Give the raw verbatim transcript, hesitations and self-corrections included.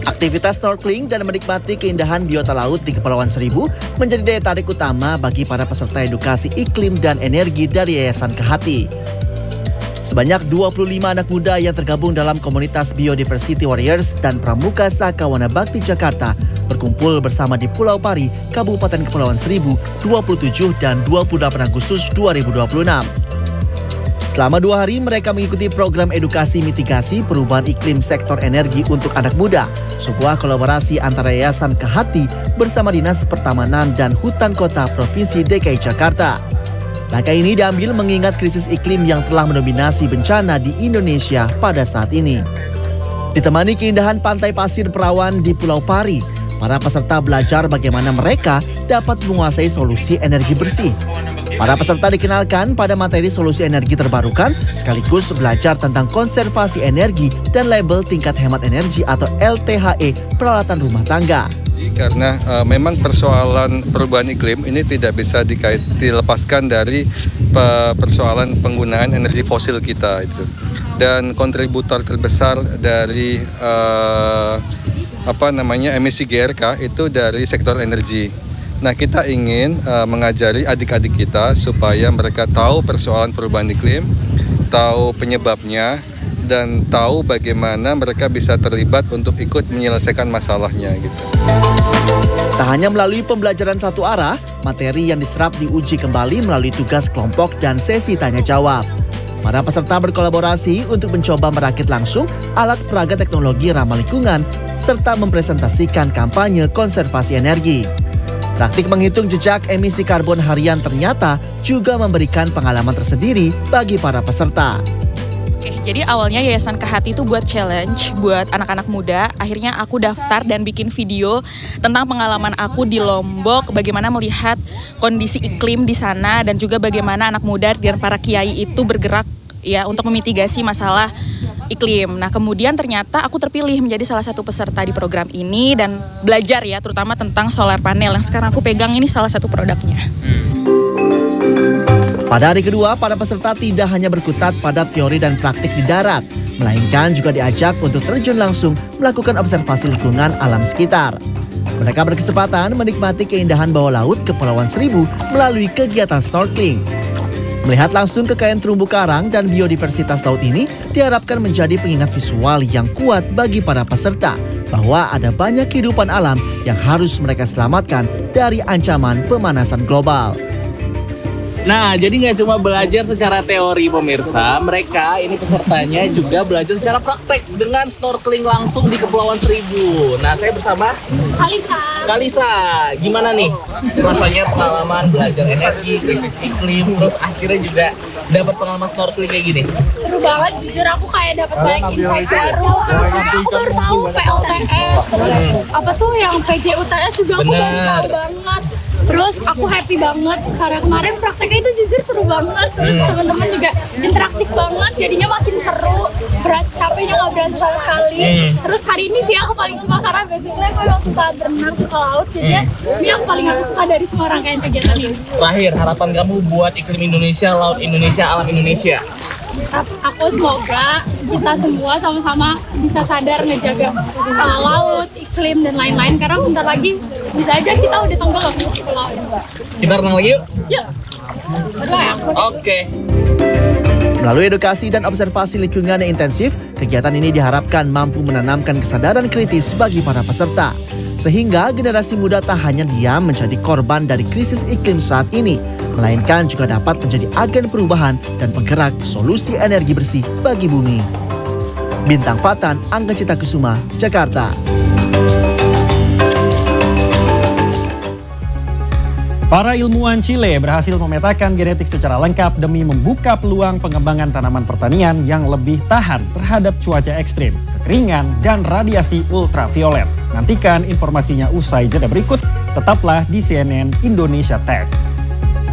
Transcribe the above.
Aktivitas snorkeling dan menikmati keindahan biota laut di Kepulauan Seribu menjadi daya tarik utama bagi para peserta edukasi iklim dan energi dari Yayasan Kehati. Sebanyak dua puluh lima anak muda yang tergabung dalam komunitas Biodiversity Warriors dan Pramuka Sakawana Bakti Jakarta berkumpul bersama di Pulau Pari, Kabupaten Kepulauan Seribu, dua puluh tujuh dan dua puluh delapan Agustus dua ribu dua puluh enam. Selama dua hari mereka mengikuti program edukasi mitigasi perubahan iklim sektor energi untuk anak muda, sebuah kolaborasi antara Yayasan Kehati bersama Dinas Pertamanan dan Hutan Kota Provinsi D K I Jakarta. Langkah ini diambil mengingat krisis iklim yang telah mendominasi bencana di Indonesia pada saat ini. Ditemani keindahan pantai pasir perawan di Pulau Pari, para peserta belajar bagaimana mereka dapat menguasai solusi energi bersih. Para peserta dikenalkan pada materi solusi energi terbarukan, sekaligus belajar tentang konservasi energi dan label tingkat hemat energi atau L T H E peralatan rumah tangga. Karena uh, memang persoalan perubahan iklim ini tidak bisa dikait, dilepaskan dari uh, persoalan penggunaan energi fosil kita itu. Dan kontributor terbesar dari uh, apa namanya emisi G R K itu dari sektor energi. Nah, kita ingin uh, mengajari adik-adik kita supaya mereka tahu persoalan perubahan iklim, tahu penyebabnya, dan tahu bagaimana mereka bisa terlibat untuk ikut menyelesaikan masalahnya gitu. Tak hanya melalui pembelajaran satu arah, materi yang diserap diuji kembali melalui tugas kelompok dan sesi tanya jawab. Para peserta berkolaborasi untuk mencoba merakit langsung alat peraga teknologi ramah lingkungan serta mempresentasikan kampanye konservasi energi. Praktik menghitung jejak emisi karbon harian ternyata juga memberikan pengalaman tersendiri bagi para peserta. Oke, jadi awalnya Yayasan Kehati itu buat challenge buat anak-anak muda. Akhirnya aku daftar dan bikin video tentang pengalaman aku di Lombok, bagaimana melihat kondisi iklim di sana dan juga bagaimana anak muda dan para kiai itu bergerak ya untuk memitigasi masalah iklim. Nah, kemudian ternyata aku terpilih menjadi salah satu peserta di program ini dan belajar ya terutama tentang solar panel yang sekarang aku pegang ini salah satu produknya. Pada hari kedua, para peserta tidak hanya berkutat pada teori dan praktik di darat, melainkan juga diajak untuk terjun langsung melakukan observasi lingkungan alam sekitar. Mereka berkesempatan menikmati keindahan bawah laut Kepulauan Seribu melalui kegiatan snorkeling. Melihat langsung kekayaan terumbu karang dan biodiversitas laut ini diharapkan menjadi pengingat visual yang kuat bagi para peserta bahwa ada banyak kehidupan alam yang harus mereka selamatkan dari ancaman pemanasan global. Nah, jadi nggak cuma belajar secara teori pemirsa, mereka ini pesertanya juga belajar secara praktek dengan snorkeling langsung di Kepulauan Seribu. Nah, saya bersama Kalisa. Kalisa, gimana nih rasanya pengalaman belajar energi, krisis iklim, terus akhirnya juga dapat pengalaman snorkeling kayak gini? Seru banget, jujur aku kayak dapat banyak insight baru. Aku baru tahu P L T S, terus apa tuh yang P J U T S juga aku baru tahu banget. Terus aku happy banget karena kemarin prakteknya itu jujur seru banget. Terus hmm. teman-teman juga interaktif banget, jadinya makin seru. Berasa capeknya nggak berasa sama sekali. Hmm. Terus hari ini sih aku paling suka karena basically aku memang suka berenang, suka laut. Jadi hmm. ini yang paling aku suka dari semua rangkaian kegiatan ini. Terakhir, harapan kamu buat iklim Indonesia, laut Indonesia, alam Indonesia? Aku semoga kita semua sama-sama bisa sadar ngejaga uh, laut, iklim, dan lain-lain. Karena bentar lagi bisa aja kita udah tenggelam di laut. Kita renang lagi yuk? Yuk! Oke. Okay. Melalui edukasi dan observasi lingkungan yang intensif, kegiatan ini diharapkan mampu menanamkan kesadaran kritis bagi para peserta. Sehingga generasi muda tak hanya diam menjadi korban dari krisis iklim saat ini, melainkan juga dapat menjadi agen perubahan dan penggerak solusi energi bersih bagi bumi. Bintang Fatan, Angga Cita Kusuma, Jakarta. Para ilmuwan Chile berhasil memetakan genetik secara lengkap demi membuka peluang pengembangan tanaman pertanian yang lebih tahan terhadap cuaca ekstrim, kekeringan, dan radiasi ultraviolet. Nantikan informasinya usai jeda berikut, tetaplah di C N N Indonesia Tech.